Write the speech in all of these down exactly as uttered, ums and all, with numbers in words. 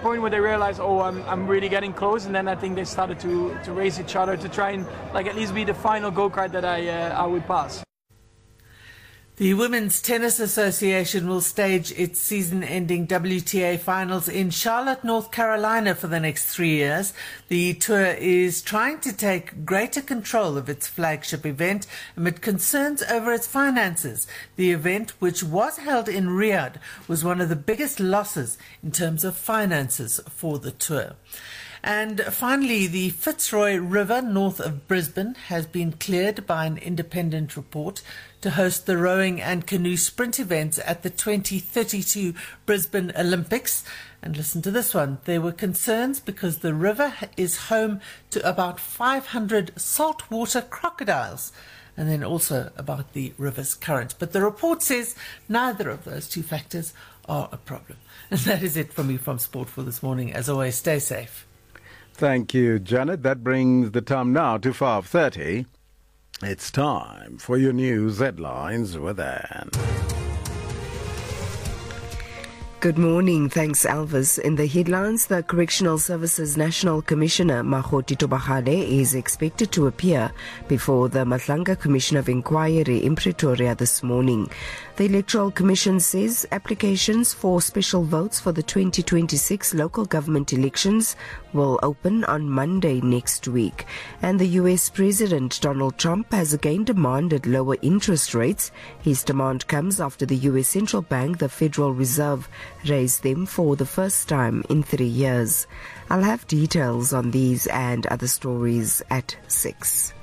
point where they realized, oh, I'm, I'm really getting close, and then I think they started to, to race each other to try and like at least be the final go-kart that I, uh, I would pass. The Women's Tennis Association will stage its season-ending W T A finals in Charlotte, North Carolina for the next three years. The tour is trying to take greater control of its flagship event amid concerns over its finances. The event, which was held in Riyadh, was one of the biggest losses in terms of finances for the tour. And finally, the Fitzroy River north of Brisbane has been cleared by an independent report to host the rowing and canoe sprint events at the twenty thirty-two Brisbane Olympics. And listen to this one. There were concerns because the river is home to about five hundred saltwater crocodiles, and then also about the river's current. But the report says neither of those two factors are a problem. And that is it from me from Sport for this morning. As always, stay safe. Thank you, Janet. That brings the time now to five thirty. It's time for your news headlines with Anne. Good morning. Thanks, Elvis. In the headlines, the Correctional Services National Commissioner, Makgoti Tobagale, is expected to appear before the Matlanga Commission of Inquiry in Pretoria this morning. The Electoral Commission says applications for special votes for the twenty twenty-six local government elections will open on Monday next week. And the U S President Donald Trump has again demanded lower interest rates. His demand comes after the U S Central Bank, the Federal Reserve, raised them for the first time in three years. I'll have details on these and other stories at six.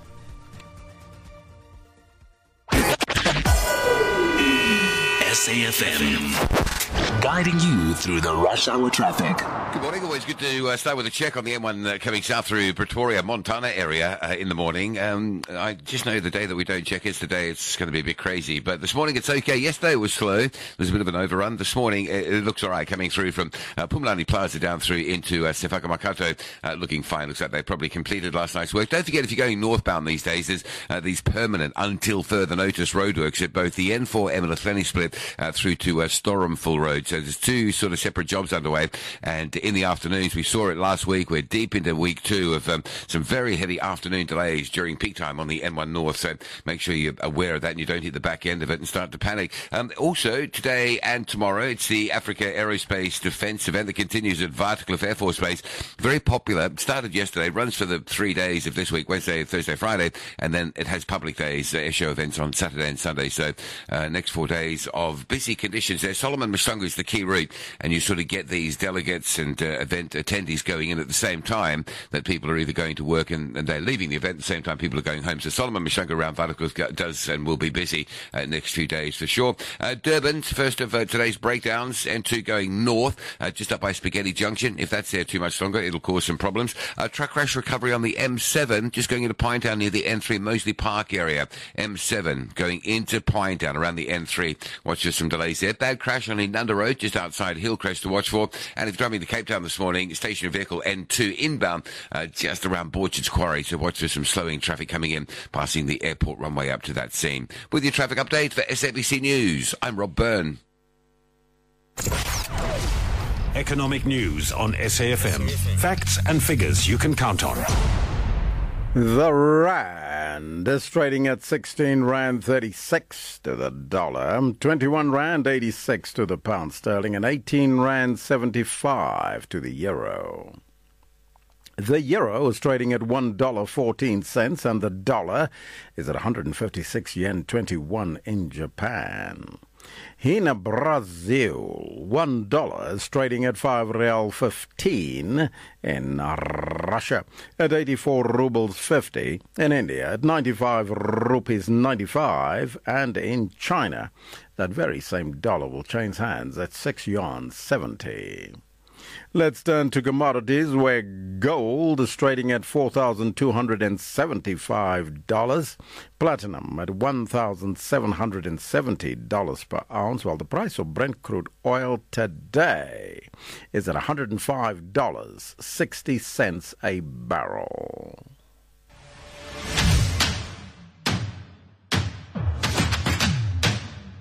S A F M, guiding you through the rush hour traffic. Good morning. Always good to uh, start with a check on the M one uh, coming south through Pretoria, Montana area uh, in the morning. Um, I just know the day that we don't check it's the day it's going to be a bit crazy. But this morning it's okay. Yesterday it was slow. There's a bit of an overrun. This morning it, it looks all right coming through from uh, Pumlani Plaza down through into uh, Sefaka Makato. Uh, looking fine. Looks like they probably completed last night's work. Don't forget, if you're going northbound these days, there's uh, these permanent until further notice roadworks at both the N four Emeletheni split uh, through to uh, Storumful Road. So there's two sort of separate jobs underway. And in the afternoons, we saw it last week. We're deep into week two of um, some very heavy afternoon delays during peak time on the N one North. So make sure you're aware of that and you don't hit the back end of it and start to panic. Um, also, today and tomorrow, it's the Africa Aerospace Defence event that continues at Waterkloof Air Force Base. Very popular. It started yesterday, runs for the three days of this week, Wednesday, Thursday, Friday, and then it has public days, uh, air show events on Saturday and Sunday. So uh, next four days of busy conditions there. Solomon Mashongo is the key route, and you sort of get these delegates and uh, event attendees going in at the same time that people are either going to work and, and they're leaving the event at the same time people are going home. So Solomon Mashongo around Waterkloof does and will be busy uh, next few days for sure. Uh, Durban, first of uh, today's breakdowns, N two going north, uh, just up by Spaghetti Junction. If that's there too much longer, it'll cause some problems. Uh, truck crash recovery on the M seven, just going into Pinetown near the N three, Moseley Park area. M seven going into Pinetown around the N three. Watch for some delays there. Bad crash on Inanda Road, just outside Hillcrest to watch for. And if driving to Cape Town this morning, stationary vehicle N two inbound, uh, just around Borchards Quarry. So watch for some slowing traffic coming in, passing the airport runway up to that scene. With your traffic update for S A B C News, I'm Rob Byrne. Economic news on S A F M. Facts and figures you can count on. The rand is trading at sixteen rand thirty-six to the dollar, twenty-one rand eighty-six to the pound sterling, and eighteen rand seventy-five to the euro. The euro is trading at one dollar fourteen cents, and the dollar is at one hundred fifty-six yen twenty-one in Japan. In Brazil, one dollar is trading at five real fifteen. In Russia, at eighty-four rubles fifty. In India, at ninety-five rupees ninety-five. And in China, that very same dollar will change hands at six yuan seventy. Let's turn to commodities, where gold is trading at four thousand two hundred seventy-five dollars, platinum at one thousand seven hundred seventy dollars per ounce, while the price of Brent crude oil today is at one hundred five dollars and sixty cents a barrel.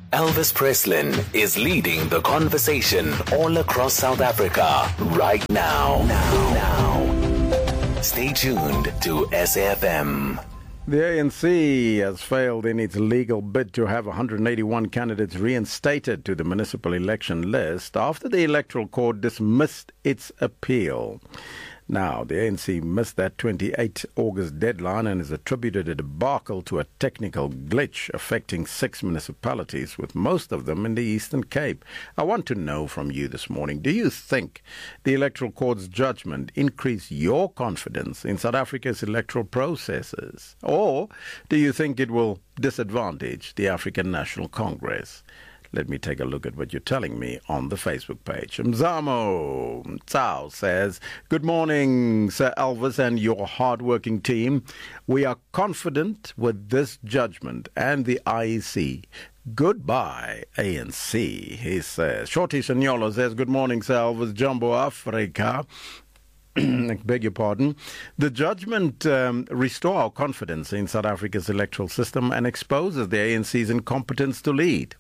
Elvis Preslin is leading the conversation all across South Africa right now. Now, now. Stay tuned to S A F M. The A N C has failed in its legal bid to have one hundred eighty-one candidates reinstated to the municipal election list after the Electoral Court dismissed its appeal. Now, the A N C missed that twenty-eighth August deadline and has attributed a debacle to a technical glitch affecting six municipalities, with most of them in the Eastern Cape. I want to know from you this morning, do you think the Electoral Court's judgment increased your confidence in South Africa's electoral processes? Or do you think it will disadvantage the African National Congress? Let me take a look at what you're telling me on the Facebook page. Mzamo Tsao says, good morning, Sir Elvis and your hard-working team. We are confident with this judgment and the I E C. Goodbye, A N C, he says. Shorty Sanyolo says, good morning, Sir Elvis, Jumbo Africa. I beg your pardon. The judgment um, restores our confidence in South Africa's electoral system and exposes the A N C's incompetence to lead.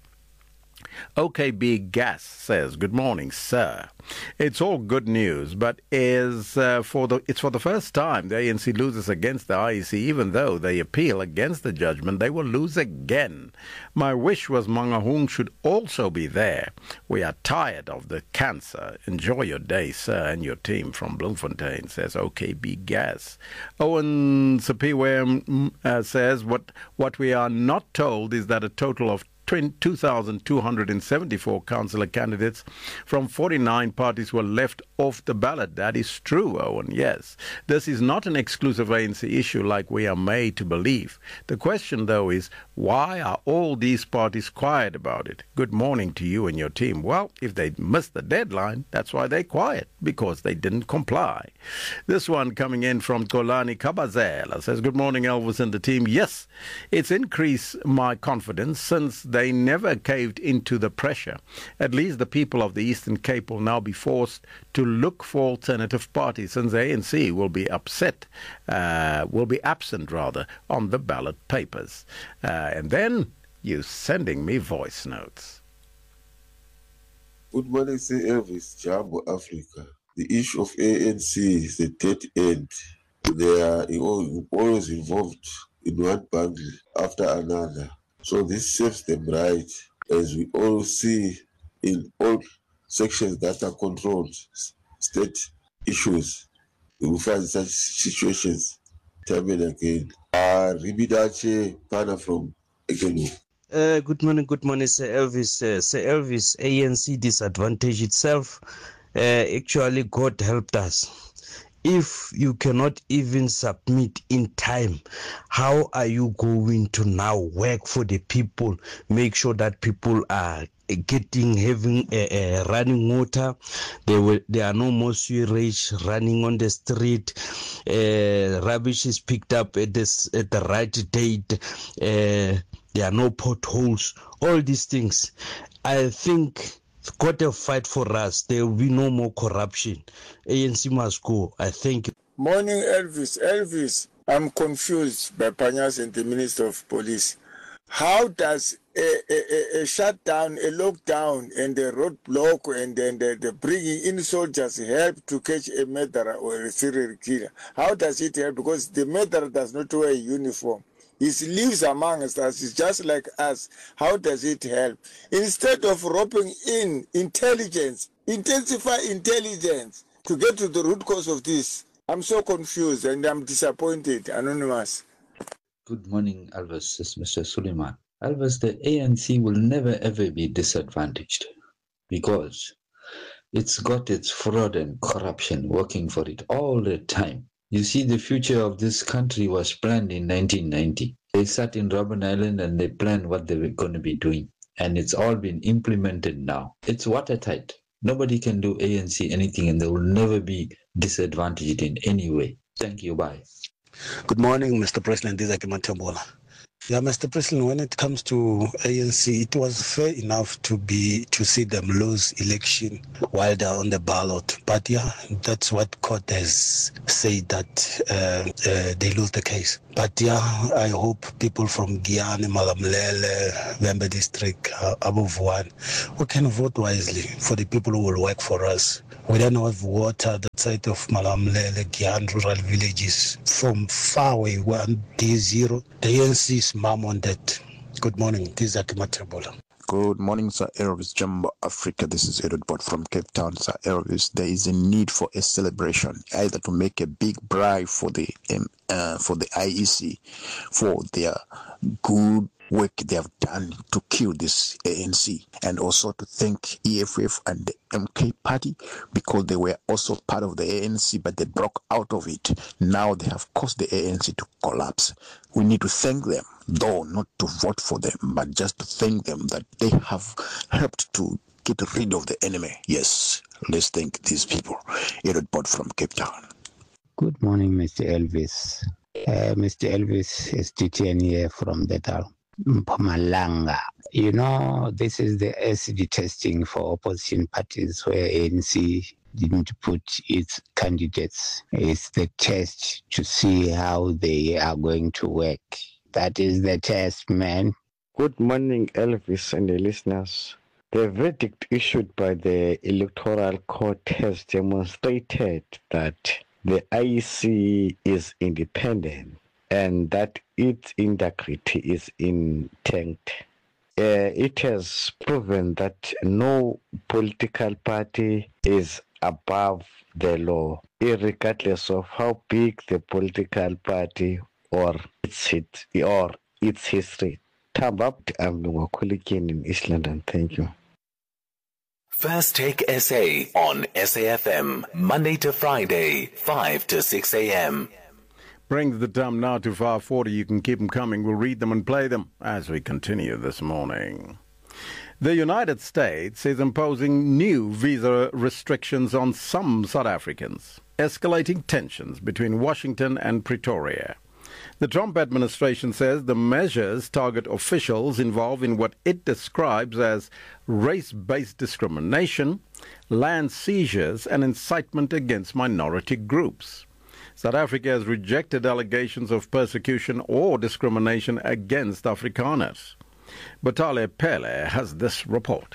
O K B Gas says, good morning, sir. It's all good news, but is uh, for the it's for the first time the A N C loses against the I E C. Even though they appeal against the judgment, they will lose again. My wish was Mangaung should also be there. We are tired of the cancer. Enjoy your day, sir, and your team from Bloemfontein, says O K B Gas. Owen Sapiwe uh, says, what, what we are not told is that a total of two thousand two hundred seventy-four councillor candidates from forty-nine parties were left off the ballot. That is true, Owen, yes. This is not an exclusive A N C issue like we are made to believe. The question, though, is why are all these parties quiet about it? Good morning to you and your team. Well, if they missed the deadline, that's why they're quiet, because they didn't comply. This one coming in from Kolani Kabazela says, good morning, Elvis and the team. Yes, it's increased my confidence since they They never caved into the pressure. At least the people of the Eastern Cape will now be forced to look for alternative parties, since the A N C will be upset, uh, will be absent rather, on the ballot papers. Uh, and then you sending me voice notes. Good morning, Sir Elvis, Jumbo Africa. The issue of A N C is the dead end. They are always involved in one bundle after another. So this serves them right, as we all see in all sections that are controlled, state issues. We will find such situations time and again. Uh, Ribidache Pana from Ekenu. Uh, good morning, good morning, Sir Elvis. Uh, Sir Elvis, A N C disadvantage itself. Uh, actually, God helped us. If you cannot even submit in time, how are you going to now work for the people, make sure that people are getting, having a, a running water? There, will, there are no more sewage running on the street. Uh, rubbish is picked up at, this, at the right date. Uh, there are no potholes. All these things. I think got a fight for us. There will be no more corruption. A N C must go. I thank you. Morning, Elvis. Elvis, I'm confused by Panyas and the Minister of Police. How does a, a, a shutdown, a lockdown, and a roadblock, and then the, the bringing in soldiers help to catch a murderer or a serial killer? How does it help? Because the murderer does not wear a uniform. He lives among us. He's just like us. How does it help? Instead of roping in intelligence, intensify intelligence to get to the root cause of this. I'm so confused and I'm disappointed. Anonymous. Good morning, Elvis. It's Mister Suleiman. Elvis, the A N C will never ever be disadvantaged because it's got its fraud and corruption working for it all the time. You see, the future of this country was planned in nineteen ninety. They sat in Robben Island and they planned what they were going to be doing. And it's all been implemented now. It's watertight. Nobody can do A N C anything, and they will never be disadvantaged in any way. Thank you. Bye. Good morning, Mister President. This is Akimantembola. Yeah, Mister President, when it comes to A N C, it was fair enough to be to see them lose election while they're on the ballot. But yeah, that's what court has said, that uh, uh, they lose the case. But yeah, I hope people from Giyani, Malamlele, Vembe district, uh, above one, we can vote wisely for the people who will work for us. We don't have water that side of Malamlele, Giyani, rural villages from far away, one day zero. The A N C is mum on that. Good morning, this is Akimatebola. Good morning, Sir Elvis, Jumbo Africa. This is Edward Bott from Cape Town, Sir Elvis. There is a need for a celebration, either to make a big bribe for the um, uh, for the I E C for their good work they have done to kill this A N C, and also to thank E F F and the M K party because they were also part of the A N C, but they broke out of it. Now they have caused the A N C to collapse. We need to thank them, though not to vote for them, but just to thank them that they have helped to get rid of the enemy. Yes, let's thank these people. Edward Bott from Cape Town. Good morning, Mister Elvis. Uh, Mister Elvis is T T N here from Betal, Mpumalanga. You know, this is the acid testing for opposition parties where A N C didn't put its candidates. It's the test to see how they are going to work. That is the test, man. Good morning, Elvis and the listeners. The verdict issued by the Electoral Court has demonstrated that the I E C is independent and that its integrity is intact. Uh, it has proven that no political party is above the law, regardless of how big the political party or its hit, or its history. Tab up, I'm Nwakolikin in East London. Thank you. First Take S A on S A F M, Monday to Friday, five to six a.m. Brings the time now to five forty. You can keep them coming. We'll read them and play them as we continue this morning. The United States is imposing new visa restrictions on some South Africans, escalating tensions between Washington and Pretoria. The Trump administration says the measures target officials involved in what it describes as race-based discrimination, land seizures, and incitement against minority groups. South Africa has rejected allegations of persecution or discrimination against Afrikaners. Batale Pele has this report.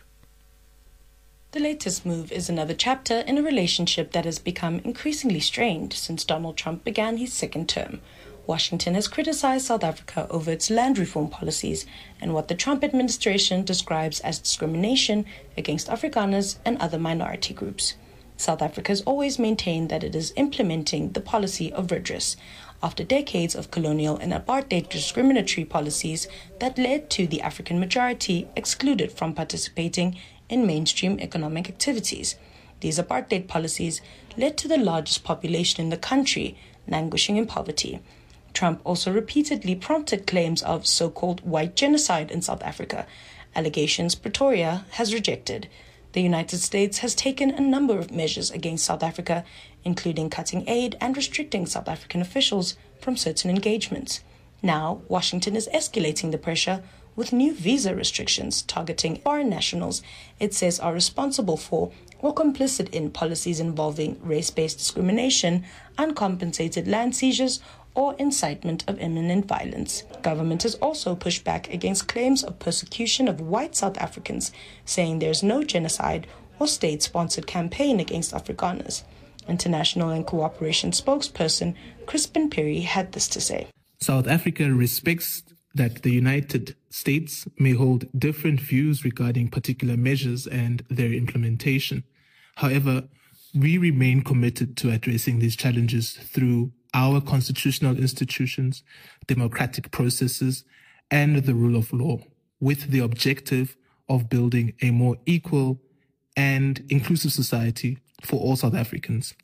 The latest move is another chapter in a relationship that has become increasingly strained since Donald Trump began his second term. Washington has criticized South Africa over its land reform policies and what the Trump administration describes as discrimination against Afrikaners and other minority groups. South Africa has always maintained that it is implementing the policy of redress after decades of colonial and apartheid discriminatory policies that led to the African majority excluded from participating in mainstream economic activities. These apartheid policies led to the largest population in the country languishing in poverty. Trump also repeatedly prompted claims of so-called white genocide in South Africa, allegations Pretoria has rejected. The United States has taken a number of measures against South Africa, including cutting aid and restricting South African officials from certain engagements. Now, Washington is escalating the pressure with new visa restrictions targeting foreign nationals it says are responsible for or complicit in policies involving race-based discrimination, uncompensated land seizures, or incitement of imminent violence. Government has also pushed back against claims of persecution of white South Africans, saying there's no genocide or state-sponsored campaign against Afrikaners. International and Cooperation spokesperson Crispin Perry had this to say. South Africa respects that the United States may hold different views regarding particular measures and their implementation. However, we remain committed to addressing these challenges through our constitutional institutions, democratic processes, and the rule of law, with the objective of building a more equal and inclusive society for all South Africans.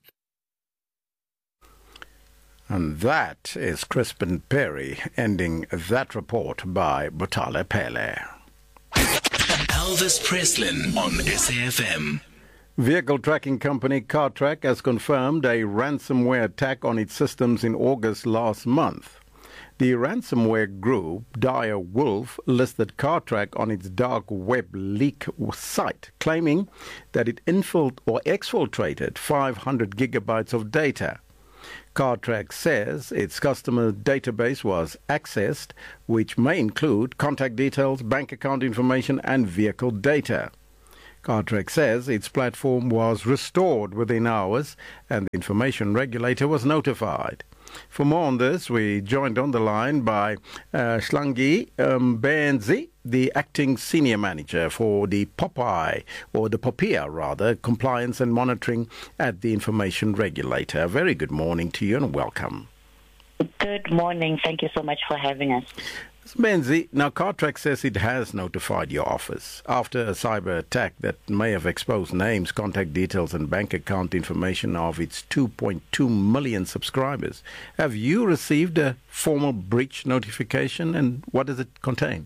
And that is Crispin Perry ending that report by Butale Pele. Elvis Preslin on S A F M. Vehicle tracking company Cartrack has confirmed a ransomware attack on its systems in August last month. The ransomware group Dire Wolf listed Cartrack on its dark web leak site, claiming that it infilt or exfiltrated five hundred gigabytes of data. Cartrack says its customer database was accessed, which may include contact details, bank account information and vehicle data. Cartrack says its platform was restored within hours and the information regulator was notified. For more on this, we joined on the line by uh, Shlangi Mbenzi, the acting senior manager for the Popeye, or the Popia rather, compliance and monitoring at the information regulator. Very good morning to you and welcome. Good morning. Thank you so much for having us. Benzi, now Cartrack says it has notified your office after a cyber attack that may have exposed names, contact details and bank account information of its two point two million subscribers. Have you received a formal breach notification and what does it contain?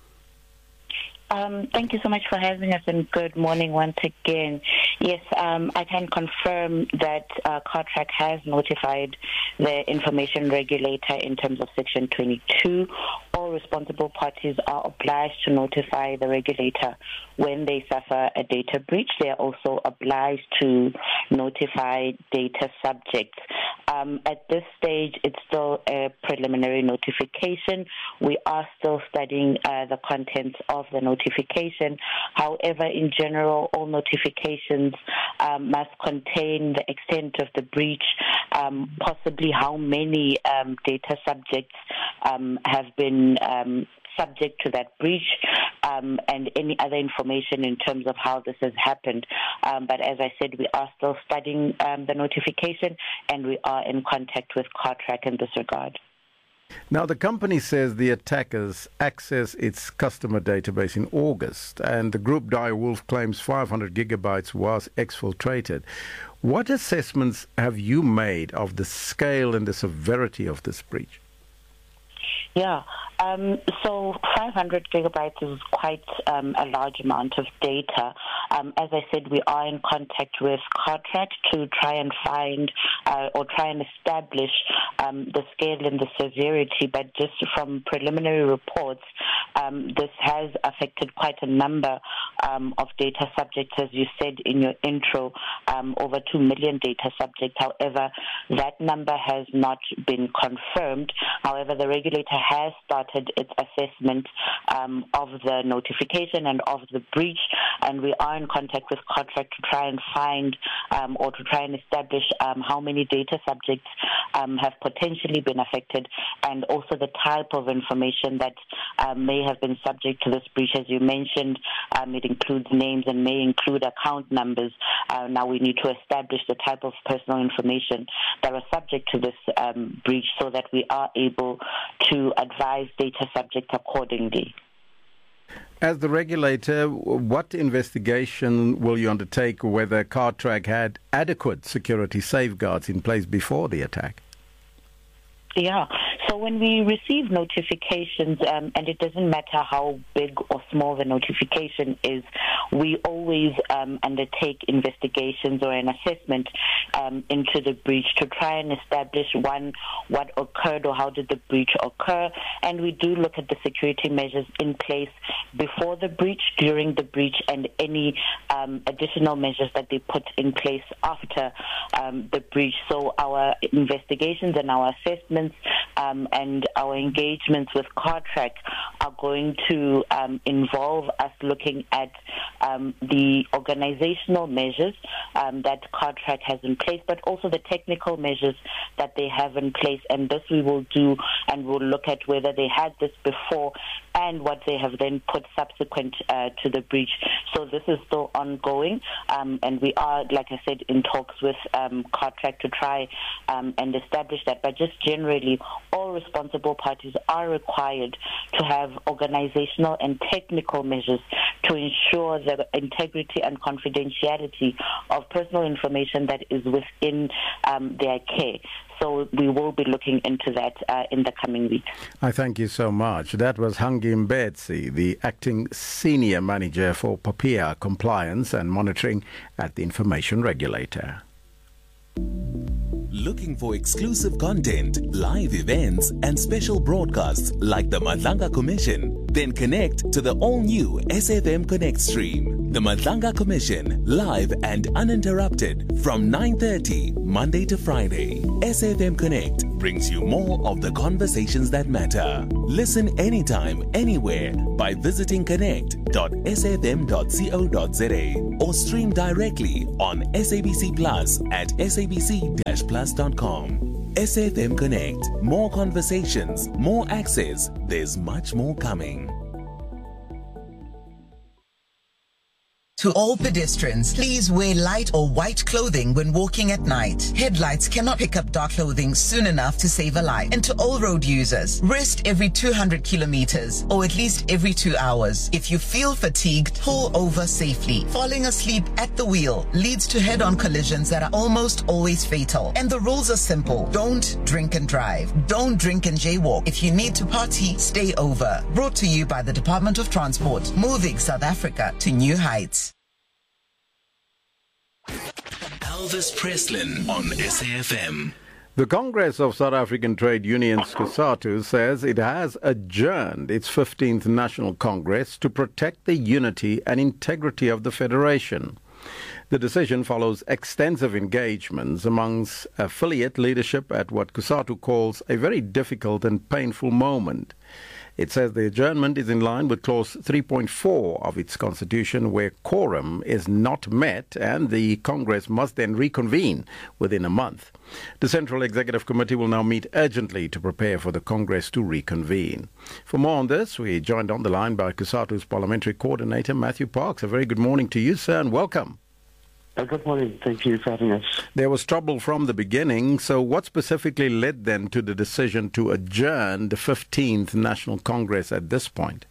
Um, thank you so much for having us and good morning once again. Yes, um, I can confirm that uh, Cartrack has notified the information regulator in terms of Section twenty-two. All responsible parties are obliged to notify the regulator when they suffer a data breach. They are also obliged to notify data subjects. Um, at this stage, it's still a preliminary notification. We are still studying uh, the contents of the notification. However, in general, all notifications um, must contain the extent of the breach, um, possibly how many um, data subjects um, have been um, subject to that breach, um, and any other information in terms of how this has happened. Um, but as I said, we are still studying um, the notification, and we are in contact with Cartrack in this regard. Now, the company says the attackers accessed its customer database in August, and the group Direwolf claims five hundred gigabytes was exfiltrated. What assessments have you made of the scale and the severity of this breach? Yeah, um, so five hundred gigabytes is quite um, a large amount of data. Um, as I said, we are in contact with Cartrack to try and find uh, or try and establish um, the scale and the severity, but just from preliminary reports, um, this has affected quite a number um, of data subjects, as you said in your intro, um, over two million data subjects. However, that number has not been confirmed. However, the regulator has started its assessment um, of the notification and of the breach, and we are in contact with Cartrack to try and find um, or to try and establish um, how many data subjects um, have potentially been affected, and also the type of information that um, may have been subject to this breach. As you mentioned, um, it includes names and may include account numbers. Uh, now we need to establish the type of personal information that are subject to this um, breach so that we are able to advise data subjects accordingly. As the regulator, what investigation will you undertake whether Cartrack had adequate security safeguards in place before the attack? Yeah. So when we receive notifications, um, and it doesn't matter how big or small the notification is, we always um, undertake investigations or an assessment um, into the breach to try and establish, one, what occurred or how did the breach occur. And we do look at the security measures in place before the breach, during the breach, and any um, additional measures that they put in place after um, the breach. So our investigations and our assessments Um, and our engagements with Cartrack are going to um, involve us looking at um, the organizational measures um, that Cartrack has in place, but also the technical measures that they have in place. And this we will do, and we'll look at whether they had this before and what they have then put subsequent uh, to the breach. So this is still ongoing, um, and we are, like I said, in talks with um, Cartrack to try um, and establish that. But just generally, all responsible parties are required to have organizational and technical measures to ensure the integrity and confidentiality of personal information that is within um, their care. So we will be looking into that uh, in the coming weeks. I thank you so much. That was Hangi Mbetsi, the acting senior manager for Popia compliance and monitoring at the information regulator. Looking for exclusive content, live events, and special broadcasts like the Madlanga Commission? Then connect to the all-new S F M Connect stream. The Madlanga Commission, live and uninterrupted from nine thirty, Monday to Friday. S F M Connect brings you more of the conversations that matter. Listen anytime, anywhere by visiting connect dot s f m dot co dot z a or stream directly on S A B C Plus at s a b c dash plus dot com. S F M Connect. More conversations, more access. There's much more coming. To all pedestrians, please wear light or white clothing when walking at night. Headlights cannot pick up dark clothing soon enough to save a life. And to all road users, rest every two hundred kilometers or at least every two hours. If you feel fatigued, pull over safely. Falling asleep at the wheel leads to head-on collisions that are almost always fatal. And the rules are simple. Don't drink and drive. Don't drink and jaywalk. If you need to party, stay over. Brought to you by the Department of Transport, moving South Africa to new heights. Elvis Preslin on S A F M. The Congress of South African Trade Unions, COSATU, says it has adjourned its fifteenth National Congress to protect the unity and integrity of the Federation. The decision follows extensive engagements amongst affiliate leadership at what COSATU calls a very difficult and painful moment. It says the adjournment is in line with Clause three point four of its constitution, where quorum is not met and the Congress must then reconvene within a month. The Central Executive Committee will now meet urgently to prepare for the Congress to reconvene. For more on this, we're joined on the line by COSATU's Parliamentary Coordinator, Matthew Parks. A very good morning to you, sir, and welcome. Uh, good morning. Thank you for having us. There was trouble from the beginning, so what specifically led then to the decision to adjourn the fifteenth National Congress at this point?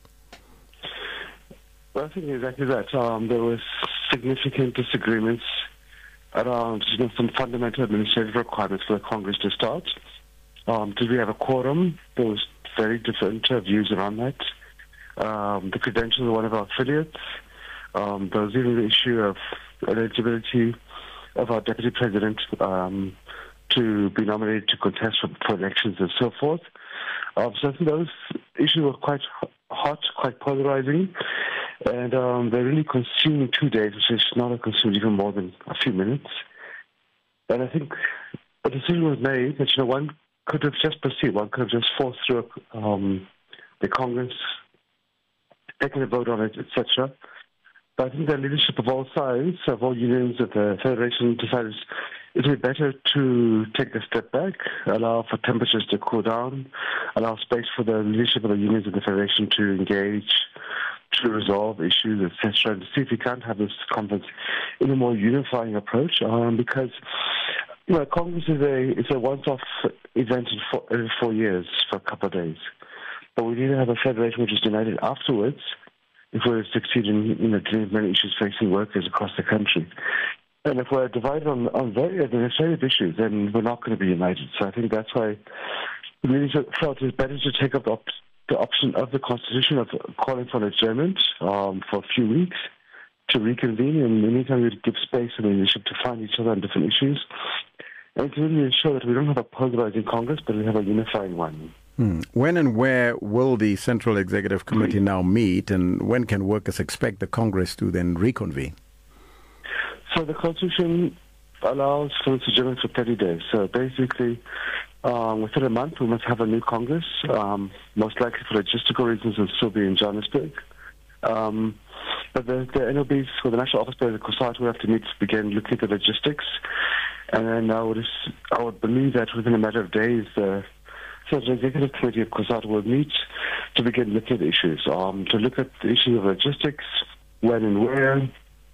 Well, I think exactly that. Um, there was significant disagreements around you know, some fundamental administrative requirements for the Congress to start. Um, did we have a quorum? There was very different uh, views around that. Um, the credentials of one of our affiliates. Um, there was even the issue of eligibility of our deputy president um, to be nominated to contest for, for elections and so forth. Um, so I think those issues were quite hot, quite polarizing, and um, they really consumed two days, which is not consumed even more than a few minutes. And I think a decision was made that, you know, one could have just proceeded, one could have just forced through um, the Congress, taken a vote on it, et cetera. But I think the leadership of all sides, of all unions of the Federation, decided it would be better to take a step back, allow for temperatures to cool down, allow space for the leadership of the unions of the Federation to engage, to resolve issues, et cetera, and to see if we can't have this conference in a more unifying approach. Um, because, you know, Congress is a it's a once-off event in four, every four years for a couple of days. But we need to have a Federation which is united afterwards, if we're succeeding in you know, dealing with many issues facing workers across the country. And if we're divided on, on very administrative issues, then we're not going to be united. So I think that's why we really felt it was better to take up the, op- the option of the Constitution of calling for an adjournment um, for a few weeks to reconvene, and in the meantime we would give space for the leadership to find each other on different issues, and to really ensure that we don't have a polarizing Congress, but we have a unifying one. Hmm. When and where will the Central Executive Committee now meet, and when can workers expect the Congress to then reconvene? So the Constitution allows for this adjournment for thirty days. So basically, um, within a month, we must have a new Congress. Um, most likely for logistical reasons, it'll still be in Johannesburg. Um, but the, the N O Bs, or the National Office Bearers of COSATU, will have to meet to begin looking at the logistics. And then I would, I would believe that within a matter of days, the So the Executive Committee of COSATU will meet to begin looking at issues, um, to look at the issue of logistics, when and where,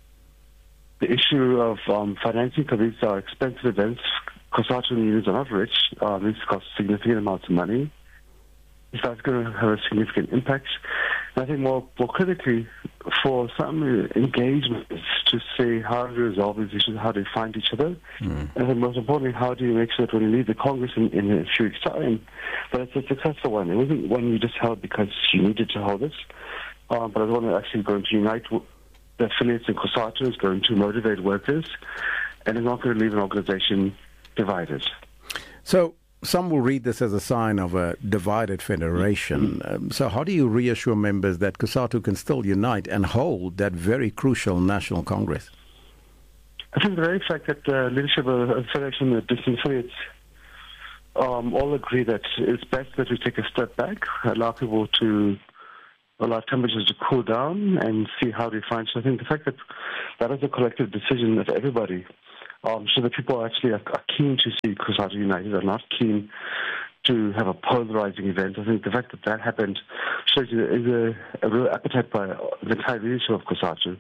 the issue of um, financing, because these are expensive events. COSATU unions are not rich. Uh, these cost significant amounts of money. So that's going to have a significant impact. And I think more, more critically, for some engagements to say how to resolve these issues, how to find each other. Mm. And then most importantly, how do you make sure that when you leave the Congress in, in a few weeks' time, that it's a successful one. It wasn't one you just held because you needed to hold this, um, but it was one that actually going to unite the affiliates in COSATU, is going to motivate workers, and is not going to leave an organization divided. So, some will read this as a sign of a divided federation. Um, so how do you reassure members that COSATU can still unite and hold that very crucial National Congress? I think the very fact that the leadership of the Federation, the distant affiliates, um, all agree that it's best that we take a step back, allow people to, allow temperatures to cool down and see how they find. So I think the fact that that is a collective decision of everybody, um, so that people actually are, are keen to see COSATU united, are not keen to have a polarizing event. I think the fact that that happened shows you there is a, a real appetite by the entire leadership of COSATU.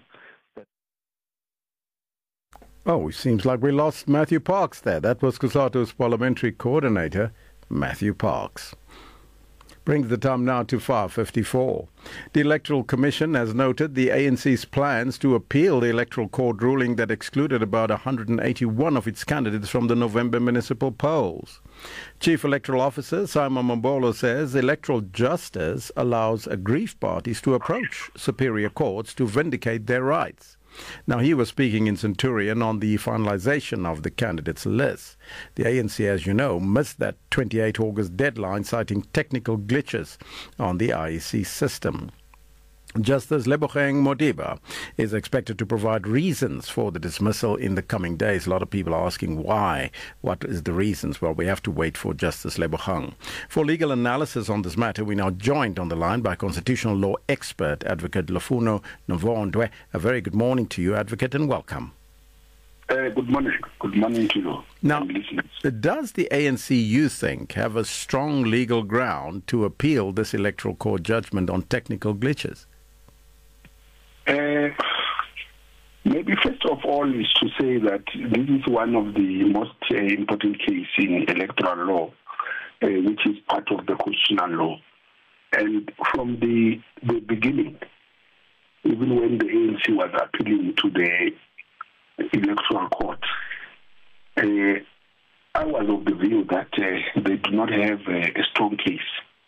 Oh, it seems like we lost Matthew Parks there. That was COSATU's parliamentary coordinator, Matthew Parks. Brings the time now to five fifty-four. The Electoral Commission has noted the A N C's plans to appeal the Electoral Court ruling that excluded about one hundred eighty-one of its candidates from the November municipal polls. Chief Electoral Officer Simon Mambolo says electoral justice allows aggrieved parties to approach superior courts to vindicate their rights. Now, he was speaking in Centurion on the finalization of the candidates' list. The A N C, as you know, missed that twenty-eighth of August deadline, citing technical glitches on the I E C system. Justice Lebogang Modiba is expected to provide reasons for the dismissal in the coming days. A lot of people are asking why. What is the reasons? Well, we have to wait for Justice Lebogang. For legal analysis on this matter, we're now joined on the line by constitutional law expert, Advocate Lufuno Novondwe. A very good morning to you, Advocate, and welcome. Uh, good morning. Good morning to you. Now, does the A N C, you think, have a strong legal ground to appeal this electoral court judgment on technical glitches? Uh, maybe first of all is to say that this is one of the most uh, important cases in electoral law, uh, which is part of the constitutional law. And from the, the beginning, even when the A N C was appealing to the electoral court, uh, I was of the view that uh, they do not have a, a strong case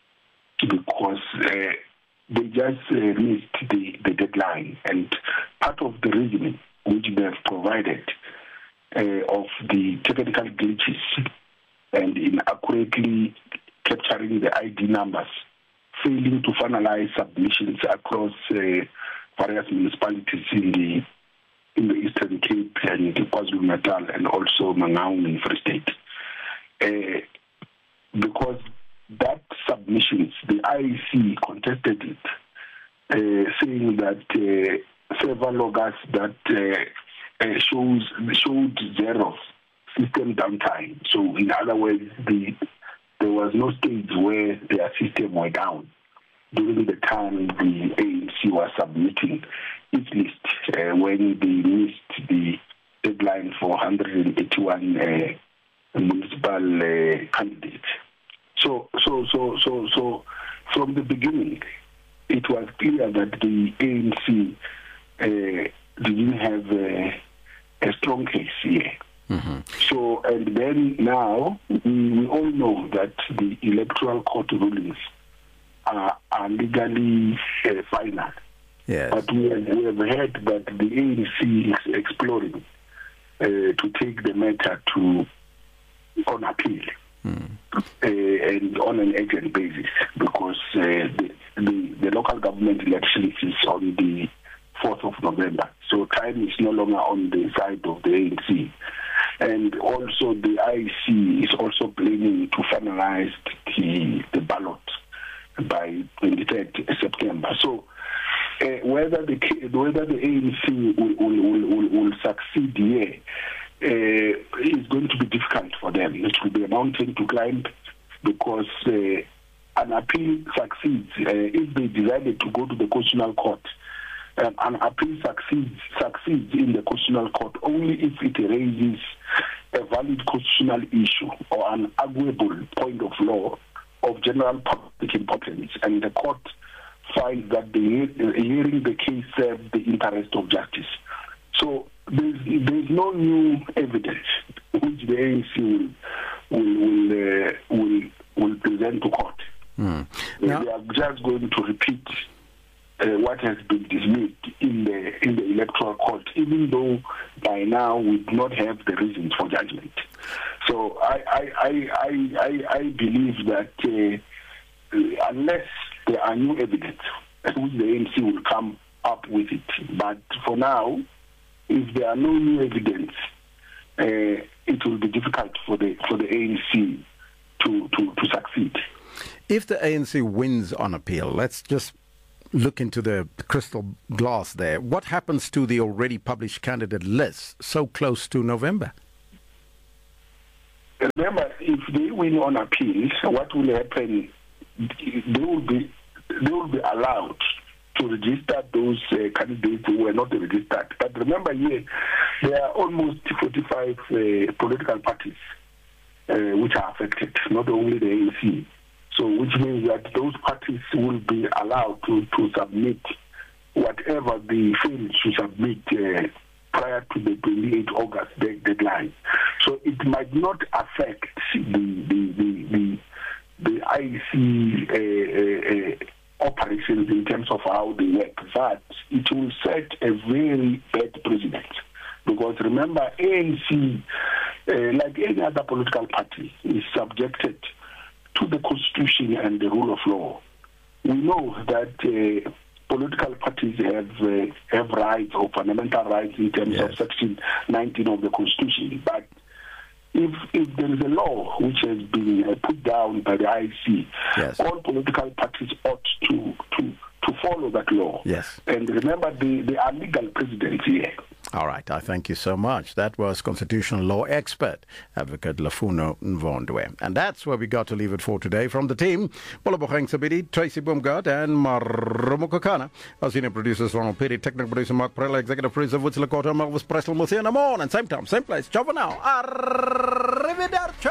because uh, they just uh, missed the, the deadline. And part of the reasoning which they have provided uh, of the technical glitches and inaccurately capturing the I D numbers, failing to finalize submissions across uh, various municipalities in the in the Eastern Cape and KwaZulu-Natal and also Mangaung in Free State. Uh, because that submissions, the I E C contested it, uh, saying that uh, several loggers that uh, uh, shows showed zero system downtime. So, in other words, the there was no stage where their system were down during the time the A N C was submitting its list uh, when they missed the deadline for one hundred eighty-one uh, municipal uh, candidates. So, so, so, so, so, from the beginning, it was clear that the A N C uh, didn't have a, a strong case here. Mm-hmm. So, and then now we, we all know that the electoral court rulings are, are legally uh, final. Yes. But we have, we have heard that the A N C is exploring uh, to take the matter to on appeal. Mm. Uh, and on an urgent basis, because uh, the, the, the local government elections is on the fourth of November. So time is no longer on the side of the A N C. And also the I E C is also planning to finalize the, the ballot by twenty-third September. So uh, whether the whether the A N C will, will, will, will succeed here, Uh, it's going to be difficult for them. It will be a mountain to climb because uh, an appeal succeeds uh, if they decided to go to the constitutional court. Um, an appeal succeeds succeeds in the constitutional court only if it raises a valid constitutional issue or an arguable point of law of general public importance, and the court finds that the hearing the case serves the interest of justice. So there's, there's no new evidence which the A N C will will will, uh, will, will present to court. Mm. Now, they are just going to repeat uh, what has been dismissed in the in the electoral court, even though by now we do not have the reasons for judgment. So I I I I, I, I believe that uh, unless there are new evidence, which the A N C will come up with it. But for now, if there are no new evidence, uh, it will be difficult for the for the A N C to, to, to succeed. If the A N C wins on appeal, let's just look into the crystal glass there. What happens to the already published candidate list so close to November? Remember, if they win on appeal, what will happen? They will be they will be allowed to register those uh, candidates who were not registered. But remember, here there are almost forty-five uh, political parties uh, which are affected, not only the A N C. So, which means that those parties will be allowed to, to submit whatever they fail to submit uh, prior to the twenty-eighth of August deadline. So, it might not affect the the the the, the I E C uh, uh, operations in terms of how they work, but it will set a very bad precedent. Because remember, A N C, uh, like any other political party, is subjected to the Constitution and the rule of law. We know that uh, political parties have uh, have rights or fundamental rights in terms yes. of Section nineteen of the Constitution. But if if there is a law which has been uh, put down by the I E C, yes. all political parties ought to to to follow that law. Yes. And remember, they, they are legal precedents here. All right, I thank you so much. That was constitutional law expert, Advocate Lafuno Nvondwe. And that's where we got to leave it for today. From the team, Bolabogeng Sabidi, Tracy Boomgard, and Marumo Kokana. Our senior producers, Ronald Perry, technical producer Mark Prella, executive producer Woods Lakota, Marvis Preston. We'll see you in the morning, same time, same place. Ciao for now. Arrivederci.